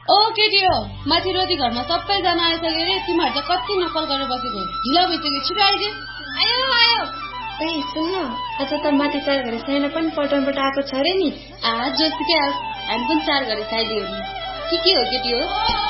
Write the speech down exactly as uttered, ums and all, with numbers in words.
ओ केटी हो, माथि रोटी घरमा सबैजना आइसक्यो रे। तिमीहरू त कति नकल गरेर बसेको, ढिलो भइसक्यो, छिटो आइज। आयो आयो। ए सुन्न, आज त माथि चार घडी साइना पनि पल्टनबाट आएको छ रे नि। आ जोसुकै आओस्, हामी पनि चार घडी खाइदियो नि। के के हो केटी हो?